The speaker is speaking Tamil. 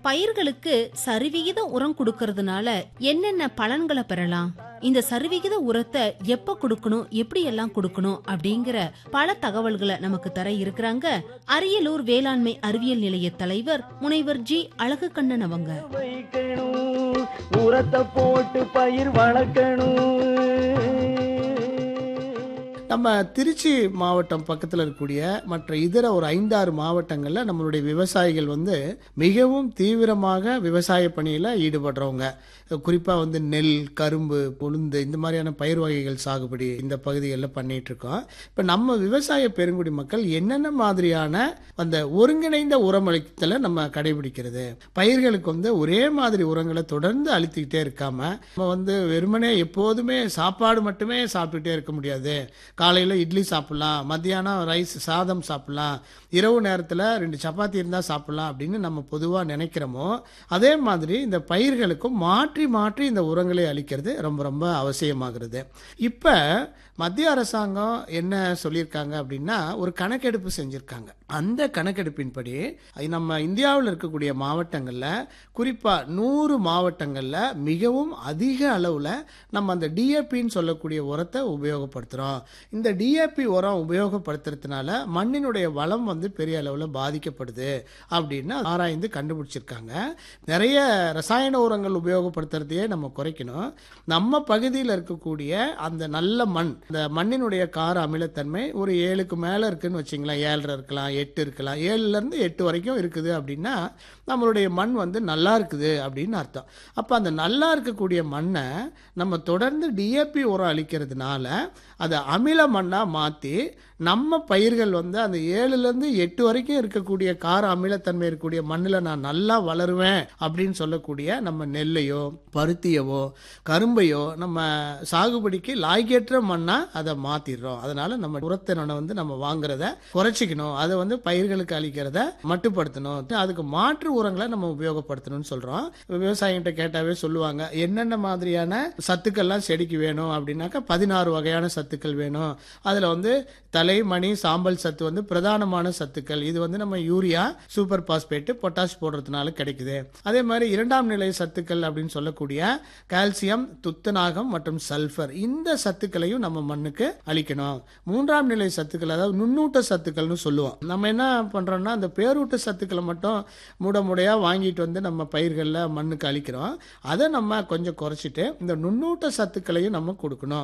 பயிர்களுக்கு சரிவிகித உரம் கொடுக்கறதுனால என்னென்ன பலன்களை பெறலாம், இந்த சரிவிகித உரத்தை எப்ப கொடுக்கணும், எப்படி எல்லாம் கொடுக்கணும் அப்படிங்கிற பல தகவல்களை நமக்கு தர இருக்கிறாங்க அரியலூர் வேளாண்மை அறிவியல் நிலைய தலைவர் முனைவர் ஜி அழகுகண்ணன் அவங்க. உரத்தை போட்டு பயிர் வளர்க்கணும். நம்ம திருச்சி மாவட்டம் பக்கத்தில் இருக்கக்கூடிய மற்ற இதர ஒரு 5-6 மாவட்டங்களில் நம்மளுடைய விவசாயிகள் மிகவும் தீவிரமாக விவசாய பணியில் ஈடுபடுறவங்க. குறிப்பாக நெல், கரும்பு, உளுந்து இந்த மாதிரியான பயிர் வகைகள் சாகுபடி இந்த பகுதிகளில் பண்ணிட்டு இருக்கோம். இப்போ நம்ம விவசாய பெருங்குடி மக்கள் என்னென்ன மாதிரியான அந்த ஒருங்கிணைந்த உரமளித்தலை நம்ம கடைபிடிக்கிறது, பயிர்களுக்கு ஒரே மாதிரி உரங்களை தொடர்ந்து அளித்துக்கிட்டே இருக்காம நம்ம வெறுமனே எப்போதுமே சாப்பாடு மட்டுமே சாப்பிட்டுட்டே இருக்க முடியாது. காலையில் இட்லி சாப்பிடலாம், மத்தியானம் ரைஸ் சாதம் சாப்பிடலாம், இரவு நேரத்தில் 2 சப்பாத்தி இருந்தால் சாப்பிடலாம் அப்படின்னு நம்ம பொதுவாக நினைக்கிறோமோ அதே மாதிரி இந்த பயிர்களுக்கும் மாற்றி மாற்றி இந்த உரங்களை அளிக்கிறது ரொம்ப ரொம்ப அவசியமாகிறது. இப்போ மத்திய அரசாங்கம் என்ன சொல்லியிருக்காங்க அப்படின்னா ஒரு கணக்கெடுப்பு செஞ்சுருக்காங்க. அந்த கணக்கெடுப்பின்படி நம்ம இந்தியாவில் இருக்கக்கூடிய மாவட்டங்களில் குறிப்பாக 100 மாவட்டங்களில் மிகவும் அதிக அளவில் நம்ம அந்த டிஏபின்னு சொல்லக்கூடிய உரத்தை உபயோகப்படுத்துகிறோம். இந்த டிஏபி உரம் உபயோகப்படுத்துறதுனால மண்ணினுடைய வளம் பெரிய அளவில் பாதிக்கப்படுது அப்படின்னு ஆராய்ந்து கண்டுபிடிச்சிருக்காங்க. நிறைய ரசாயன உரங்கள் உபயோகப்படுத்துறதையே நம்ம குறைக்கணும். நம்ம பகுதியில் இருக்கக்கூடிய அந்த நல்ல மண், இந்த மண்ணினுடைய கார அமிலத்தன்மை ஒரு 7க்கு மேலே இருக்குன்னு வச்சிங்களேன், 7.5 இருக்கலாம், 8 இருக்கலாம், 7லேருந்து 8 வரைக்கும் இருக்குது அப்படின்னா நம்மளுடைய மண் நல்லா இருக்குது அப்படின்னு அர்த்தம். அப்போ அந்த நல்லா இருக்கக்கூடிய மண்ணை நம்ம தொடர்ந்து டிஏபி உரம் அளிக்கிறதுனால அதை அமில மண்ணாக மாற்றி நம்ம பயிர்கள் அந்த 7லேருந்து 8 வரைக்கும் இருக்கக்கூடிய கார அமிலத்தன்மை இருக்கக்கூடிய மண்ணில் நான் நல்லா வளருவேன் அப்படின்னு சொல்லக்கூடிய நம்ம நெல்லையோ பருத்தியவோ கரும்பையோ நம்ம சாகுபடிக்கு லாய்க்கேற்ற மண்ணா அதை மாத்திடுறோம். அதனால நம்ம உரத்தை நம்ம வாங்குறத குறைச்சிக்கணும், அதை பயிர்களுக்கு அளிக்கிறத மட்டுப்படுத்தணும், அதுக்கு மாற்று உரங்களை நம்ம உபயோகப்படுத்தணும்னு சொல்றோம். விவசாயிகிட்ட கேட்டாவே சொல்லுவாங்க என்னென்ன மாதிரியான சத்துக்கள்லாம் செடிக்கு வேணும் அப்படின்னாக்கா 16 வகையான சத்துக்கள் வேணும். அதுல தலை, மணி, சாம்பல் சத்து பிரதானமான சத்துக்கள். இது நம்ம யூரியா, சூப்பர் பாஸ்பேட், பொட்டாஷ் போடுறதுனால கிடைக்குது. அதே மாதிரி 2ஆம் நிலை சத்துக்கள் அப்படின்னு சொல்லக்கூடிய கால்சியம், துத்தநாகம் மற்றும் சல்பர், இந்த சத்துக்களையும் நம்ம மண்ணுக்கு அளிக்கணும். 3ஆம் நிலை சத்துக்கள் அதாவது நுண்ணூட்ட சத்துக்கள்னு சொல்லுவோம். நம்ம என்ன பண்றோம்னா அந்த பேரூட்ட சத்துக்களை மட்டும் மூடையா வாங்கிட்டு நம்ம பயிர்களில் மண்ணுக்கு அளிக்கிறோம். அதை நம்ம கொஞ்சம் குறைச்சிட்டு இந்த நுண்ணூட்ட சத்துக்களையும் நம்ம கொடுக்கணும்.